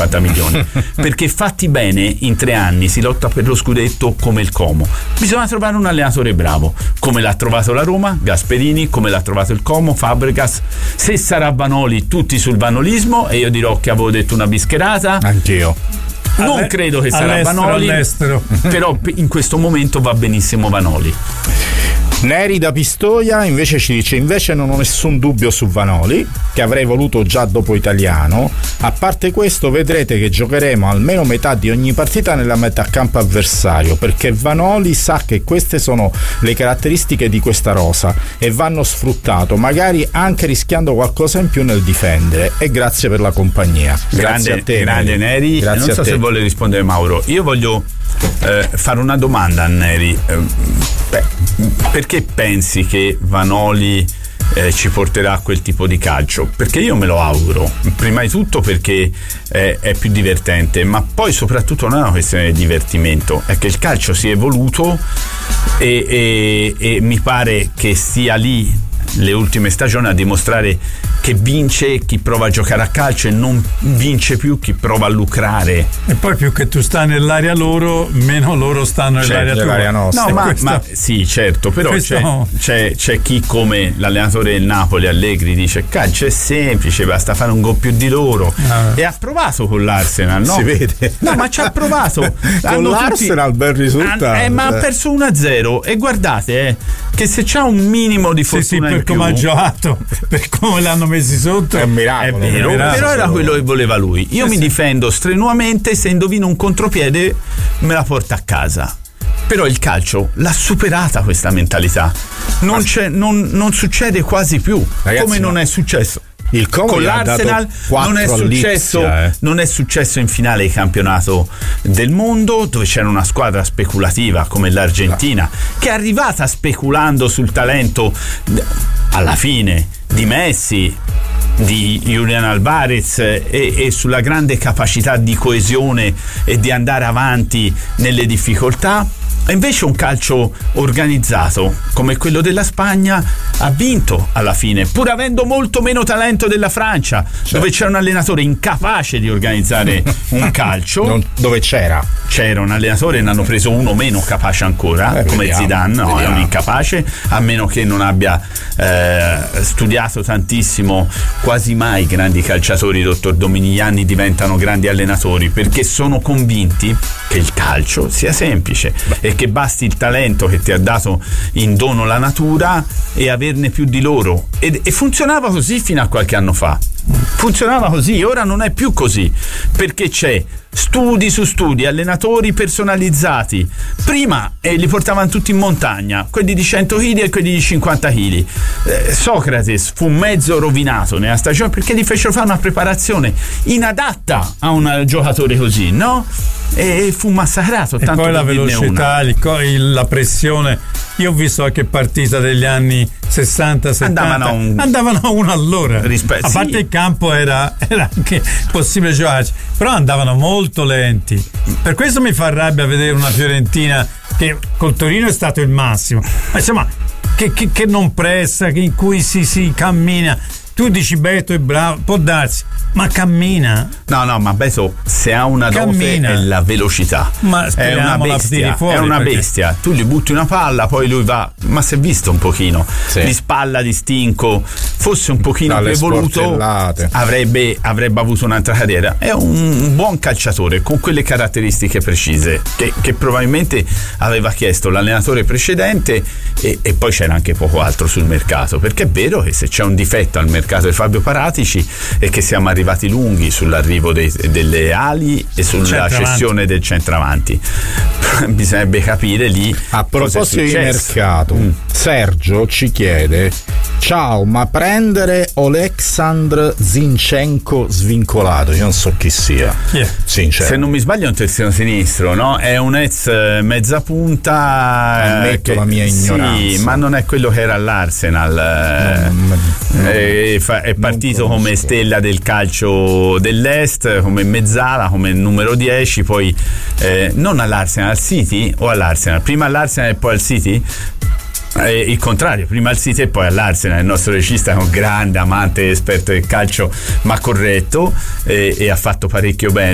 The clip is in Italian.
50 milioni perché fatti bene in 3 anni si lotta per lo scudetto come il Como. Bisogna trovare un allenatore bravo, come l'ha trovato la Roma, Gasperini, come l'ha trovato il Como, Fabregas. Se sarà Vanoli, tutti sul vanolismo, e io dirò che avevo detto una bischerata. Anch'io. Non credo che sarà Vanoli, però in questo momento va benissimo Vanoli. Neri da Pistoia invece ci dice: invece non ho nessun dubbio su Vanoli, che avrei voluto già dopo Italiano. A parte questo, vedrete che giocheremo almeno metà di ogni partita nella metà campo avversario, perché Vanoli sa che queste sono le caratteristiche di questa rosa e vanno sfruttato, magari anche rischiando qualcosa in più nel difendere. E grazie per la compagnia. Grazie a te, grande Neri. Grazie. Non so se vuole rispondere Mauro. Io voglio fare una domanda a Neri. Perché pensi che Vanoli ci porterà a quel tipo di calcio? Perché io me lo auguro, prima di tutto perché è più divertente, ma poi soprattutto non è una questione di divertimento, è che il calcio si è evoluto e mi pare che sia lì le ultime stagioni a dimostrare che vince chi prova a giocare a calcio e non vince più chi prova a lucrare. E poi più che tu stai nell'area loro, meno loro stanno nell'area nostra. No, ma sì, certo, però c'è chi, come l'allenatore del Napoli Allegri, dice calcio è semplice, basta fare un gol più di loro. E ha provato con l'Arsenal, no? Si vede. No, ma ci ha provato. Con l'Arsenal bel risultato. Ma ha perso 1-0 e guardate che se c'ha un minimo di fortuna per come ha giocato, per come l'hanno messi sotto, è un miracolo. È vero, però era quello che voleva lui. Io mi difendo strenuamente, se indovino un contropiede me la porta a casa. Però il calcio l'ha superata questa mentalità. Non succede quasi più. Ragazzi, come non è successo il Como con l'Arsenal, non è successo in finale di campionato del mondo, dove c'era una squadra speculativa come l'Argentina, che è arrivata speculando sul talento alla fine di Messi, di Julian Alvarez e sulla grande capacità di coesione e di andare avanti nelle difficoltà. E invece un calcio organizzato come quello della Spagna ha vinto alla fine, pur avendo molto meno talento della Francia, dove c'era un allenatore incapace di organizzare un calcio. Dove c'era un allenatore, ne hanno preso uno meno capace ancora, come Zidane. No, è un incapace, a meno che non abbia studiato tantissimo. Quasi mai i grandi calciatori, dottor Dominigliani, diventano grandi allenatori, perché sono convinti che il calcio sia semplice e che basti il talento che ti ha dato in dono la natura e averne più di loro. E funzionava così fino a qualche anno fa. Funzionava così, ora non è più così, perché c'è studi su studi, allenatori personalizzati. Prima li portavano tutti in montagna, quelli di 100 kg e quelli di 50 kg. Socrate fu mezzo rovinato nella stagione perché gli fecero fare una preparazione inadatta a un giocatore così, no? E fu massacrato. E tanto poi la velocità, la pressione. Io ho visto qualche partita degli anni 60-70, andavano a uno all'ora. A parte il campo era anche possibile giocarci, però andavano molto lenti. Per questo mi fa rabbia vedere una Fiorentina che col Torino è stato il massimo, ma insomma che non pressa, in cui si cammina. Tu dici Beto è bravo, può darsi, ma cammina. No, ma Beto, se ha una dose è la velocità. Ma è una bestia, fuori, è una bestia. Tu gli butti una palla, poi lui va, ma si è visto un pochino di spalla, di stinco. Fosse un pochino più evoluto, avrebbe avuto un'altra carriera. È un buon calciatore con quelle caratteristiche precise che probabilmente aveva chiesto l'allenatore precedente, e poi c'era anche poco altro sul mercato, perché è vero che se c'è un difetto al mercato di Fabio Paratici è che siamo arrivati lunghi sull'arrivo delle ali e sulla cessione del centravanti. Bisognerebbe capire lì. A proposito di mercato, Sergio ci chiede: ciao, ma prendere Oleksandr Zinchenko svincolato? Io non so chi sia. Se non mi sbaglio è un terzino sinistro, no? È un ex mezza punta. Ammetto la mia ignoranza. Sì, ma non è quello che era all'Arsenal. È partito come stella del calcio dell'Est, come mezzala, come numero 10, poi non all'Arsenal, al City o all'Arsenal? Prima all'Arsenal e poi al City? Il contrario, prima al City e poi all'Arsenal. Il nostro regista è un grande amante, esperto del calcio, ma corretto, e ha fatto parecchio bene.